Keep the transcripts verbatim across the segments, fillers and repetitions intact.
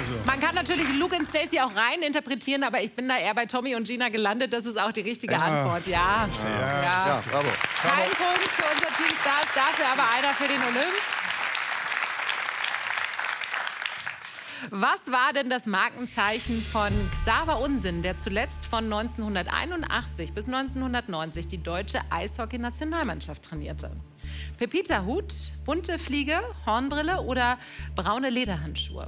Also. Man kann natürlich Luke und Stacey auch rein interpretieren, aber ich bin da eher bei Tommy und Gina gelandet. Das ist auch die richtige Ja. Antwort. Ja. Ja, ja. Ja, bravo. Kein Punkt für unser Team Stars, dafür aber einer für den Olymp. Was war denn das Markenzeichen von Xaver Unsinn, der zuletzt von neunzehnhunderteinundachtzig bis neunzehnhundertneunzig die deutsche Eishockey-Nationalmannschaft trainierte? Pepita-Hut, bunte Fliege, Hornbrille oder braune Lederhandschuhe?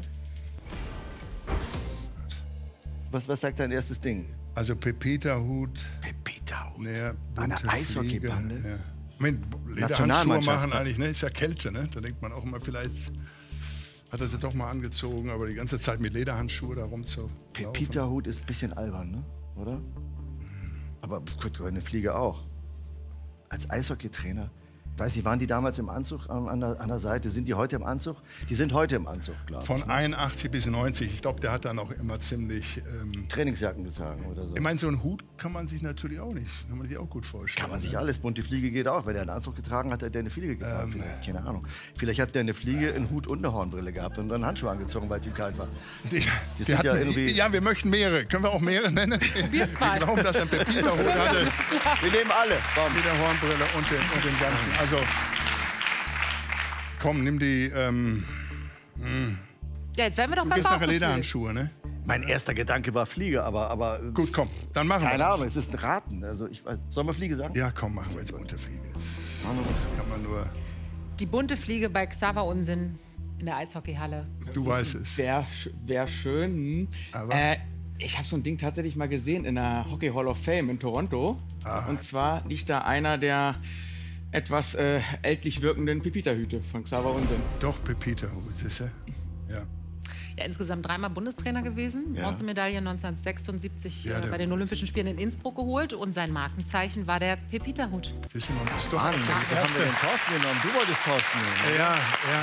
Was, was sagt dein erstes Ding? Also Pepita-Hut. Pepita-Hut. Naja, Eine bunte Eishockeybande? Fliege, Ja. Moment, Lederhandschuhe Nationalmannschaft. machen eigentlich, ne? Ist ja Kälte, ne? Da denkt man auch immer, vielleicht hat er sie doch mal angezogen, aber die ganze Zeit mit Lederhandschuhe da rumzulaufen. Pepita-Hut ist ein bisschen albern, ne? Oder? Aber gut, eine Fliege auch. Als Eishockeytrainer. Ich weiß nicht, waren die damals im Anzug an, an, der, an der Seite? Sind die heute im Anzug? Die sind heute im Anzug, glaube ich. Von einundachtzig bis neunzig. Ich glaube, der hat dann auch immer ziemlich... Ähm, Trainingsjacken getragen oder so. ich meine, so einen Hut kann man sich natürlich auch nicht, kann man sich auch gut vorstellen. Kann man sich alles. Bunte Fliege geht auch. Wenn er einen Anzug getragen hat, hat er eine Fliege getragen. Ähm, Vielleicht, keine Ahnung. Vielleicht hat der eine Fliege, einen Hut und eine Hornbrille gehabt und dann Handschuhe angezogen, weil es ihm kalt war. Die, Die die sind hatten, ja ja, irgendwie- wir möchten mehrere. Können wir auch mehrere nennen? Wir mal. glauben, dass er einen Pepita-Hut hatte Wir nehmen alle. Komm. mit der Hornbrille und dem, und dem Ganzen. Also, komm, nimm die... Ähm, Ja, jetzt wären wir doch du beim gehst nachher Bauchgefühl. Lederhandschuhe, ne? Mein erster Gedanke war Fliege, aber... aber Gut, komm, dann machen wir keine das. Ahnung, es ist ein Raten. Also ich weiß, sollen wir Fliege sagen? Ja, komm, machen wir jetzt bunte Fliege. Jetzt Machen wir das. kann man nur... Die bunte Fliege bei Xaver Unsinn in der Eishockeyhalle. Du weißt es. Wäre wär schön. hm. Aber- Äh, ich habe so ein Ding tatsächlich mal gesehen in der Hockey Hall of Fame in Toronto. Ah. Und zwar liegt da einer der etwas äh, ältlich wirkenden Pepita-Hüte von Xaver Unsinn. Doch, Pepita-Hut, siehst du? Ja. Ja, insgesamt dreimal Bundestrainer gewesen. Ja. Bronzemedaille neunzehnhundertsechsundsiebzig Ja, äh, der- bei den Olympischen Spielen in Innsbruck geholt. Und sein Markenzeichen war der Pepita-Hut. Siehst du, man muss doch... Mann, das wieso haben wir Erste. den Thorsten genommen? Du wolltest Thorsten nehmen. Ja, ja.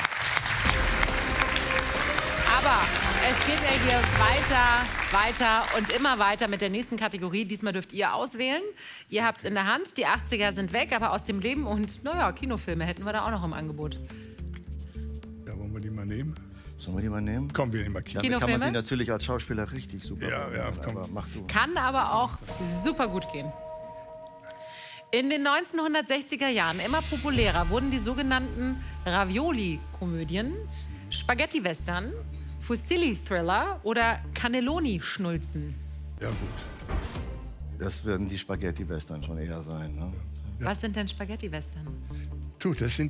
Aber es geht ja hier weiter, weiter und immer weiter mit der nächsten Kategorie. Diesmal dürft ihr auswählen. Ihr habt es in der Hand. Die achtziger sind weg, aber aus dem Leben und, naja, Kinofilme hätten wir da auch noch im Angebot. Ja, wollen wir die mal nehmen? Sollen wir die mal nehmen? Komm, wir nehmen mal Kino. Damit kann man Kinofilme? sie natürlich als Schauspieler richtig super Ja, machen, ja, komm. aber mach du. Kann aber auch super gut gehen. In den neunzehnhundertsechziger Jahren immer populärer wurden die sogenannten Ravioli-Komödien, Spaghetti-Western, Fusilli-Thriller oder Cannelloni-Schnulzen. Ja, gut. Das werden die Spaghetti-Western schon eher sein. Ne? Was sind denn Spaghetti-Western? Du, das sind